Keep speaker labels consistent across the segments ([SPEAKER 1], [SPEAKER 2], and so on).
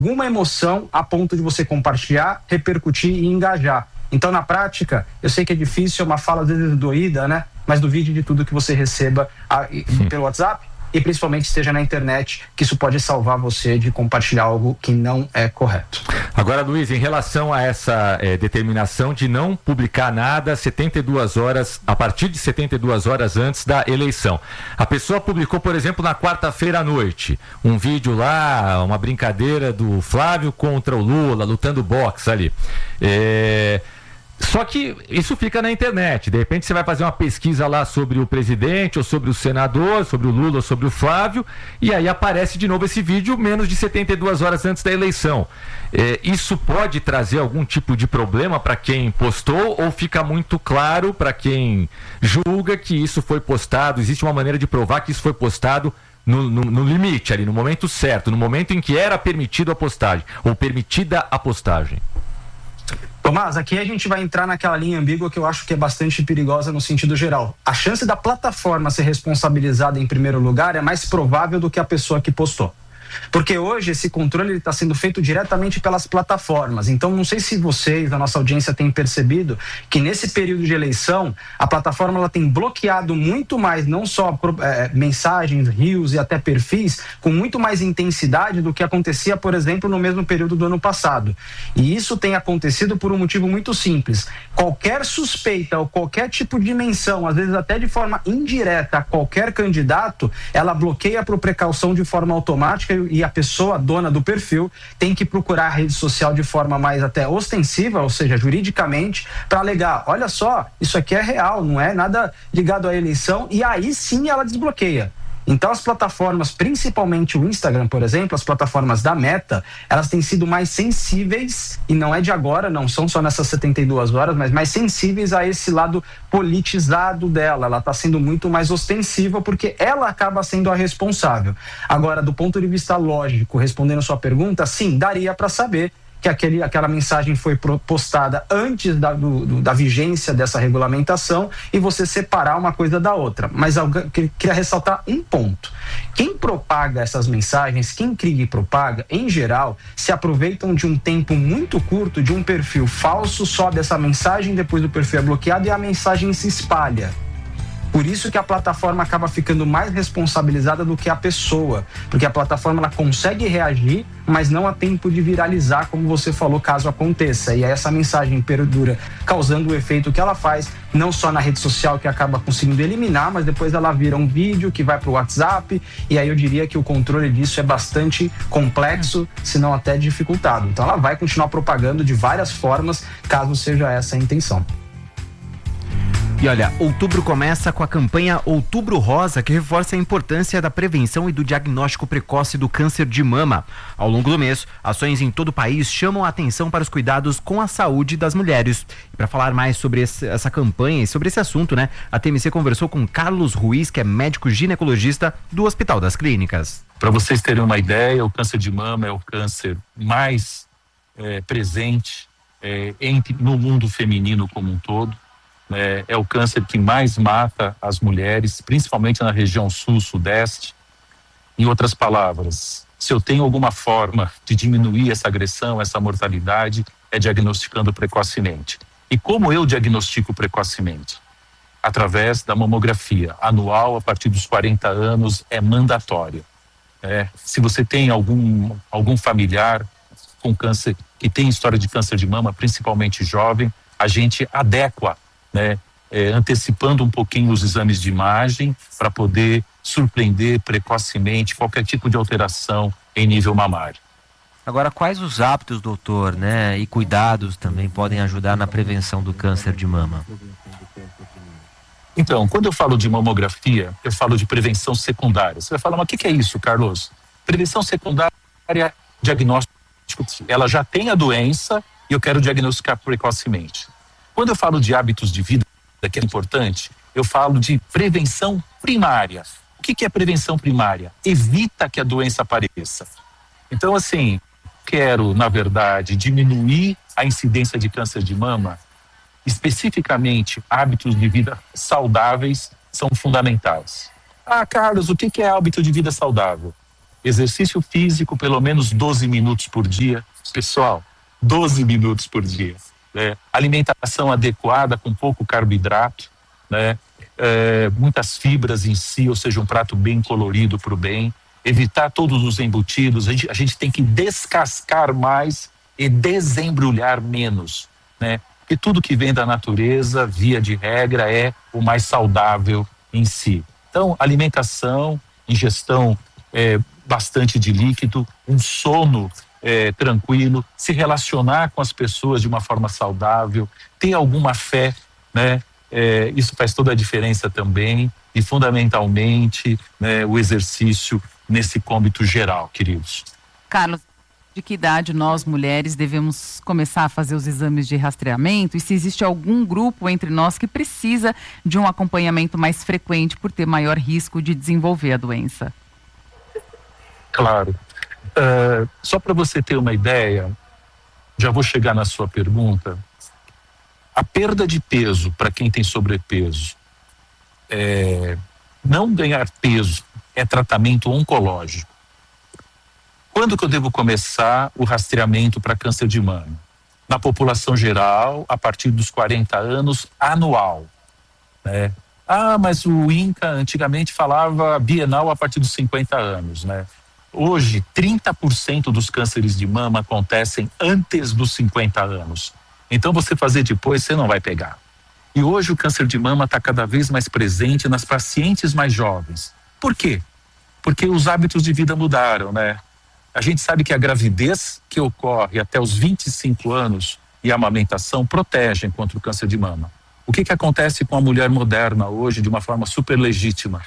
[SPEAKER 1] alguma emoção a ponto de você compartilhar, repercutir e engajar. Então, na prática, eu sei que é difícil, é uma fala às vezes doída, né? Mas duvide de tudo que você receba pelo WhatsApp e principalmente esteja na internet, que isso pode salvar você de compartilhar algo que não é correto.
[SPEAKER 2] Agora, Luiz, em relação a essa determinação de não publicar nada 72 horas, a partir de 72 horas antes da eleição. A pessoa publicou, por exemplo, na quarta-feira à noite, um vídeo lá, uma brincadeira do Flávio contra o Lula, lutando boxe ali. Só que isso fica na internet. De repente você vai fazer uma pesquisa lá sobre o presidente, ou sobre o senador, sobre o Lula, ou sobre o Flávio, e aí aparece de novo esse vídeo menos de 72 horas antes da eleição. Isso pode trazer algum tipo de problema para quem postou, ou fica muito claro para quem julga que isso foi postado? Existe uma maneira de provar que isso foi postado no limite ali, no momento certo, no momento em que era permitido a postagem, ou permitida a postagem?
[SPEAKER 1] Tomás, aqui a gente vai entrar naquela linha ambígua que eu acho que é bastante perigosa no sentido geral. A chance da plataforma ser responsabilizada em primeiro lugar é mais provável do que a pessoa que postou. Porque hoje esse controle está sendo feito diretamente pelas plataformas. Então, não sei se vocês, a nossa audiência, têm percebido que nesse período de eleição, a plataforma ela tem bloqueado muito mais, não só mensagens, reels e até perfis, com muito mais intensidade do que acontecia, por exemplo, no mesmo período do ano passado. E isso tem acontecido por um motivo muito simples. Qualquer suspeita ou qualquer tipo de menção, às vezes até de forma indireta a qualquer candidato, ela bloqueia por precaução de forma automática e a pessoa, dona do perfil, tem que procurar a rede social de forma mais até ostensiva, ou seja, juridicamente, para alegar, olha só, isso aqui é real, não é nada ligado à eleição, e aí sim ela desbloqueia. Então as plataformas, principalmente o Instagram, por exemplo, as plataformas da Meta, elas têm sido mais sensíveis, e não é de agora, não são só nessas 72 horas, mas mais sensíveis a esse lado politizado dela. Ela está sendo muito mais ostensiva porque ela acaba sendo a responsável. Agora, do ponto de vista lógico, respondendo a sua pergunta, sim, daria para saber que aquela mensagem foi postada antes da vigência dessa regulamentação e você separar uma coisa da outra. Mas eu queria ressaltar um ponto. Quem propaga essas mensagens, quem cria e propaga, em geral, se aproveitam de um tempo muito curto, de um perfil falso, sobe essa mensagem, depois o perfil é bloqueado e a mensagem se espalha. Por isso que a plataforma acaba ficando mais responsabilizada do que a pessoa, porque a plataforma ela consegue reagir, mas não há tempo de viralizar, como você falou, caso aconteça. E aí essa mensagem perdura, causando o efeito que ela faz, não só na rede social, que acaba conseguindo eliminar, mas depois ela vira um vídeo que vai para o WhatsApp, e aí eu diria que o controle disso é bastante complexo, se não até dificultado. Então ela vai continuar propagando de várias formas, caso seja essa a intenção.
[SPEAKER 3] E olha, outubro começa com a campanha Outubro Rosa, que reforça a importância da prevenção e do diagnóstico precoce do câncer de mama. Ao longo do mês, ações em todo o país chamam a atenção para os cuidados com a saúde das mulheres. E para falar mais sobre essa campanha e sobre esse assunto, né, a TMC conversou com Carlos Ruiz, que é médico ginecologista do Hospital das Clínicas.
[SPEAKER 4] Para vocês terem uma ideia, o câncer de mama é o câncer mais presente no mundo feminino como um todo. É o câncer que mais mata as mulheres, principalmente na região sul-sudeste. Em outras palavras, se eu tenho alguma forma de diminuir essa agressão, essa mortalidade, é diagnosticando precocemente. E como eu diagnostico precocemente? Através da mamografia anual, a partir dos 40 anos, é mandatória. Se você tem algum familiar com câncer, que tem história de câncer de mama, principalmente jovem, a gente adequa, antecipando um pouquinho os exames de imagem para poder surpreender precocemente qualquer tipo de alteração em nível mamário.
[SPEAKER 5] Agora, quais os hábitos, doutor, né, e cuidados também podem ajudar na prevenção do câncer de mama?
[SPEAKER 4] Então, quando eu falo de mamografia, eu falo de prevenção secundária. Você vai falar, mas o que é isso, Carlos? Prevenção secundária, diagnóstico, ela já tem a doença e eu quero diagnosticar precocemente. Quando eu falo de hábitos de vida, que é importante, eu falo de prevenção primária. O que é prevenção primária? Evita que a doença apareça. Então, assim, quero, na verdade, diminuir a incidência de câncer de mama. Especificamente, hábitos de vida saudáveis são fundamentais. Ah, Carlos, o que é hábito de vida saudável? Exercício físico, pelo menos 12 minutos por dia. Pessoal, 12 minutos por dia. Né? Alimentação adequada, com pouco carboidrato, né? Muitas fibras em si, ou seja, um prato bem colorido para o bem. Evitar todos os embutidos. A gente tem que descascar mais e desembrulhar menos, né? Porque tudo que vem da natureza, via de regra, é o mais saudável em si. Então, alimentação, ingestão bastante de líquido, um sono tranquilo, se relacionar com as pessoas de uma forma saudável, ter alguma fé, né? Isso faz toda a diferença também, e fundamentalmente, né, o exercício nesse cômbito geral, queridos.
[SPEAKER 6] Carlos, de que idade nós, mulheres, devemos começar a fazer os exames de rastreamento? E se existe algum grupo entre nós que precisa de um acompanhamento mais frequente por ter maior risco de desenvolver a doença?
[SPEAKER 4] Claro. Só para você ter uma ideia, já vou chegar na sua pergunta, a perda de peso para quem tem sobrepeso, não ganhar peso é tratamento oncológico. Quando que eu devo começar o rastreamento para câncer de mama? Na população geral, a partir dos 40 anos, anual. Né? Mas o INCA antigamente falava bienal a partir dos 50 anos, né? Hoje, 30% dos cânceres de mama acontecem antes dos 50 anos. Então, você fazer depois, você não vai pegar. E hoje o câncer de mama está cada vez mais presente nas pacientes mais jovens. Por quê? Porque os hábitos de vida mudaram, né? A gente sabe que a gravidez que ocorre até os 25 anos e a amamentação protegem contra o câncer de mama. O que acontece com a mulher moderna hoje de uma forma super legítima?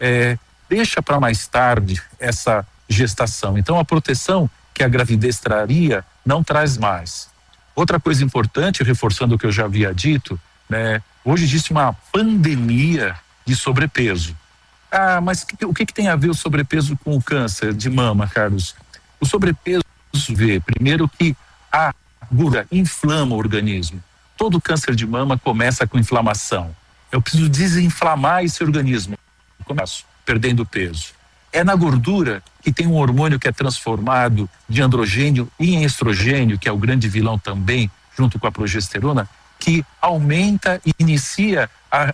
[SPEAKER 4] Deixa para mais tarde essa gestação. Então, a proteção que a gravidez traria não traz mais. Outra coisa importante, reforçando o que eu já havia dito, né? Hoje existe uma pandemia de sobrepeso. Mas o que tem a ver o sobrepeso com o câncer de mama, Carlos? O sobrepeso primeiro que a gordura inflama o organismo. Todo câncer de mama começa com inflamação. Eu preciso desinflamar esse organismo. Começo perdendo peso. É na gordura que tem um hormônio que é transformado de androgênio em estrogênio, que é o grande vilão também, junto com a progesterona, que aumenta e inicia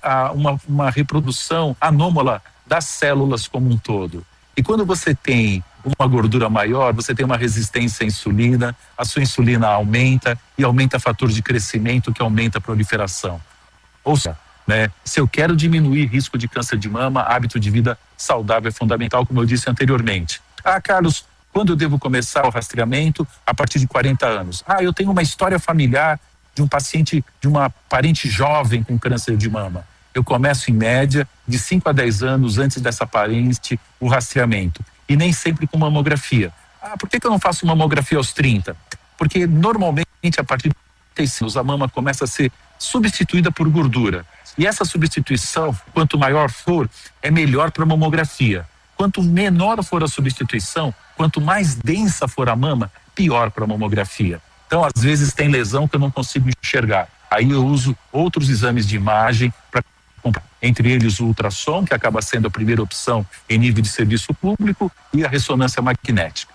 [SPEAKER 4] uma reprodução anômala das células como um todo. E quando você tem uma gordura maior, você tem uma resistência à insulina, a sua insulina aumenta e aumenta fator de crescimento que aumenta a proliferação. Ou seja, né, se eu quero diminuir risco de câncer de mama, hábito de vida saudável é fundamental, como eu disse anteriormente. Carlos, quando eu devo começar o rastreamento? A partir de 40 anos. Eu tenho uma história familiar de um paciente, de uma parente jovem com câncer de mama. Eu começo em média de 5 a 10 anos antes dessa parente o rastreamento. E nem sempre com mamografia. Por que eu não faço mamografia aos 30? Porque normalmente a partir de 35 anos a mama começa a ser substituída por gordura. E essa substituição, quanto maior for, é melhor para a mamografia. Quanto menor for a substituição, quanto mais densa for a mama, pior para a mamografia. Então, às vezes tem lesão que eu não consigo enxergar. Aí eu uso outros exames de imagem para comprar. Entre eles o ultrassom, que acaba sendo a primeira opção em nível de serviço público, e a ressonância magnética.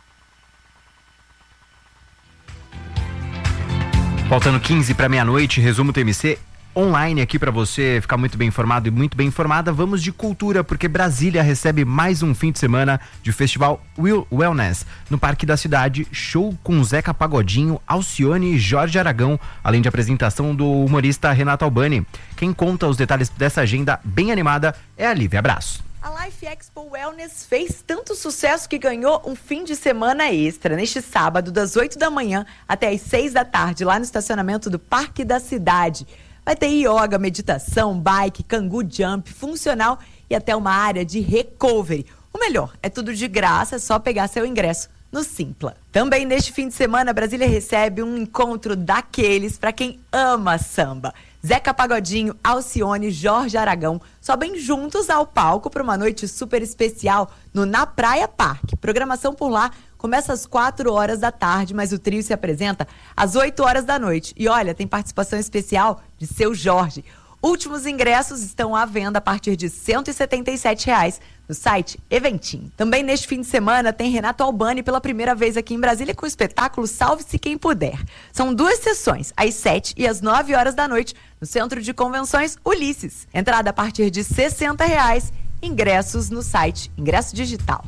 [SPEAKER 3] Faltando 15 para meia-noite, resumo TMC online aqui para você ficar muito bem informado e muito bem informada. Vamos de cultura, porque Brasília recebe mais um fim de semana de festival Wellness no Parque da Cidade. Show com Zeca Pagodinho, Alcione e Jorge Aragão, além de apresentação do humorista Renato Albani. Quem conta os detalhes dessa agenda bem animada é a Lívia. Abraço.
[SPEAKER 7] A Life Expo Wellness fez tanto sucesso que ganhou um fim de semana extra neste sábado, das 8 da manhã até as 6 da tarde, lá no estacionamento do Parque da Cidade. Vai ter yoga, meditação, bike, cangu jump, funcional e até uma área de recovery. O melhor, é tudo de graça, é só pegar seu ingresso no Simpla. Também neste fim de semana, Brasília recebe um encontro daqueles para quem ama samba. Zeca Pagodinho, Alcione, Jorge Aragão sobem juntos ao palco para uma noite super especial no Na Praia Parque. Programação por lá começa às 4 horas da tarde, mas o trio se apresenta às 8 horas da noite. E olha, tem participação especial de Seu Jorge. Últimos ingressos estão à venda a partir de R$ 177 no site Eventim. Também neste fim de semana tem Renato Albani pela primeira vez aqui em Brasília com o espetáculo Salve-se Quem Puder. São 2 sessões, às 7 e às 9 horas da noite, no Centro de Convenções Ulisses. Entrada a partir de R$ 60, ingressos no site Ingresso Digital.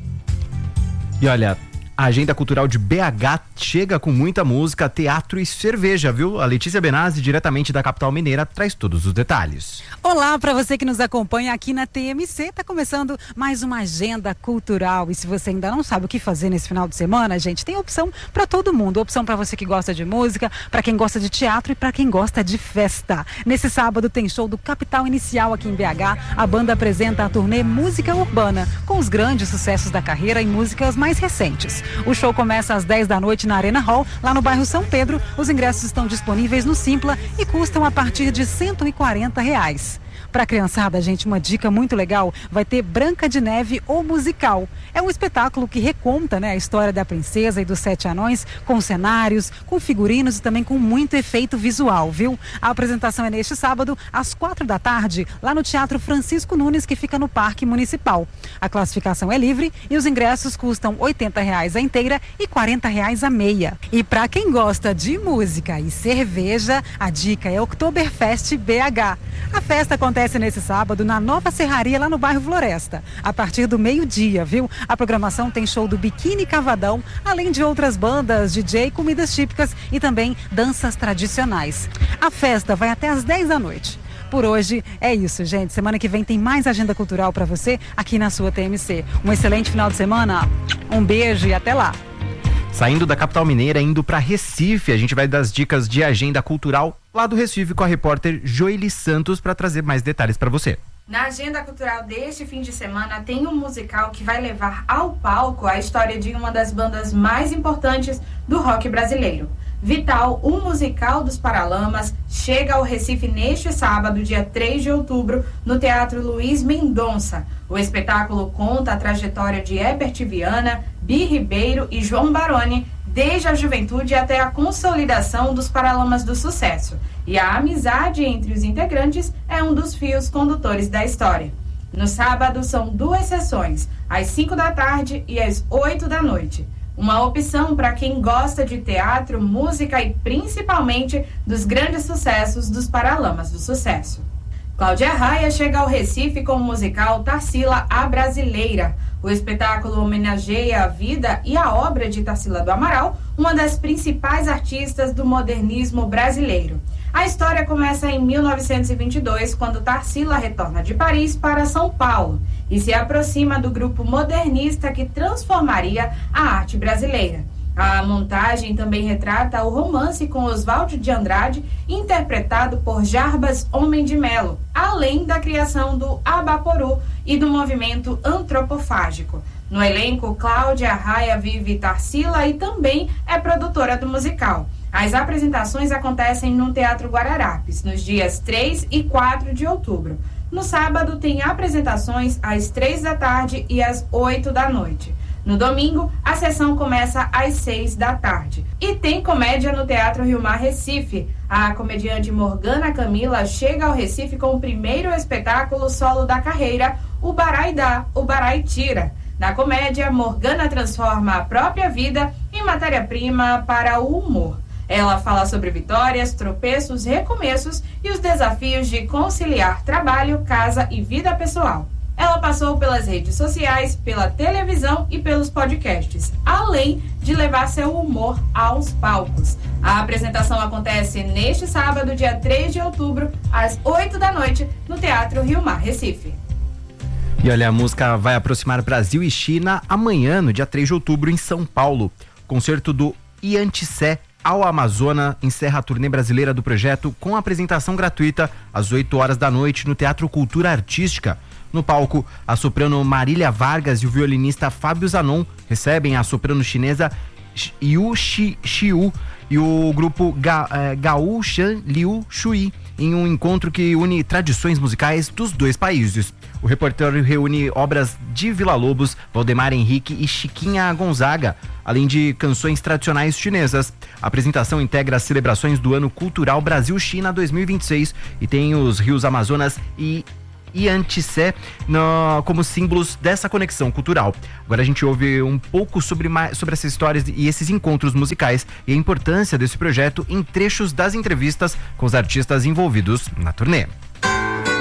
[SPEAKER 3] E olha, a agenda cultural de BH chega com muita música, teatro e cerveja, viu? A Letícia Benazzi, diretamente da capital mineira, traz todos os detalhes.
[SPEAKER 8] Olá para você que nos acompanha aqui na TMC, tá começando mais uma agenda cultural e se você ainda não sabe o que fazer nesse final de semana, gente, tem opção para todo mundo, opção para você que gosta de música, para quem gosta de teatro e para quem gosta de festa. Nesse sábado tem show do Capital Inicial aqui em BH, a banda apresenta a turnê Música Urbana, com os grandes sucessos da carreira e músicas mais recentes. O show começa às 10 da noite na Arena Hall, lá no bairro São Pedro. Os ingressos estão disponíveis no Simpla e custam a partir de R$ 140. Para a criançada, gente, uma dica muito legal, vai ter Branca de Neve, o musical. É um espetáculo que reconta, né, a história da princesa e dos 7 anões, com cenários, com figurinos e também com muito efeito visual, viu? A apresentação é neste sábado, às 4 da tarde, lá no Teatro Francisco Nunes, que fica no Parque Municipal. A classificação é livre e os ingressos custam R$ 80 a inteira e R$ 40 a meia. E para quem gosta de música e cerveja, a dica é Oktoberfest BH. A festa acontece nesse sábado na Nova Serraria, lá no bairro Floresta, a partir do meio-dia, viu? A programação tem show do Biquíni Cavadão, além de outras bandas, DJ, comidas típicas e também danças tradicionais. A festa vai até às 10 da noite. Por hoje é isso, gente. Semana que vem tem mais agenda cultural para você aqui na sua TMC. Um excelente final de semana, um beijo e até lá.
[SPEAKER 3] Saindo da capital mineira, indo para Recife, a gente vai dar as dicas de agenda cultural lá do Recife com a repórter Joeli Santos para trazer mais detalhes para você.
[SPEAKER 9] Na agenda cultural deste fim de semana tem um musical que vai levar ao palco a história de uma das bandas mais importantes do rock brasileiro. Vital, o musical dos Paralamas, chega ao Recife neste sábado, dia 3 de outubro, no Teatro Luiz Mendonça. O espetáculo conta a trajetória de Herbert Viana, Bi Ribeiro e João Baroni, desde a juventude até a consolidação dos Paralamas do Sucesso. E a amizade entre os integrantes é um dos fios condutores da história. No sábado são 2 sessões, às 5 da tarde e às 8 da noite. Uma opção para quem gosta de teatro, música e principalmente dos grandes sucessos dos Paralamas do Sucesso. Cláudia Raia chega ao Recife com o musical Tarsila, a Brasileira. O espetáculo homenageia a vida e a obra de Tarsila do Amaral, uma das principais artistas do modernismo brasileiro. A história começa em 1922, quando Tarsila retorna de Paris para São Paulo e se aproxima do grupo modernista que transformaria a arte brasileira. A montagem também retrata o romance com Oswald de Andrade, interpretado por Jarbas Homem de Melo, além da criação do Abaporu e do movimento antropofágico. No elenco, Cláudia Raia vive Tarsila e também é produtora do musical. As apresentações acontecem no Teatro Guararapes, nos dias 3 e 4 de outubro. No sábado, tem apresentações às 3 da tarde e às 8 da noite. No domingo, a sessão começa às 6 da tarde. E tem comédia no Teatro Rio Mar Recife. A comediante Morgana Camila chega ao Recife com o primeiro espetáculo solo da carreira, O Barai Dá, O Barai Tira. Na comédia, Morgana transforma a própria vida em matéria-prima para o humor. Ela fala sobre vitórias, tropeços, recomeços e os desafios de conciliar trabalho, casa e vida pessoal. Ela passou pelas redes sociais, pela televisão e pelos podcasts, além de levar seu humor aos palcos. A apresentação acontece neste sábado, dia 3 de outubro, às 8 da noite, no Teatro Rio Mar Recife.
[SPEAKER 3] E olha, a música vai aproximar Brasil e China amanhã, no dia 3 de outubro, em São Paulo. Concerto do Ianticé ao Amazônia encerra a turnê brasileira do projeto com apresentação gratuita às 8 horas da noite no Teatro Cultura Artística. No palco, a soprano Marília Vargas e o violinista Fábio Zanon recebem a soprano chinesa Yu Xiu e o grupo Gao Shan Liu Shui, em um encontro que une tradições musicais dos dois países. O repertório reúne obras de Villa-Lobos, Valdemar Henrique e Chiquinha Gonzaga, além de canções tradicionais chinesas. A apresentação integra as celebrações do Ano Cultural Brasil-China 2026 e tem os rios Amazonas e Yangtze como símbolos dessa conexão cultural. Agora a gente ouve um pouco sobre essas histórias e esses encontros musicais e a importância desse projeto em trechos das entrevistas com os artistas envolvidos na turnê.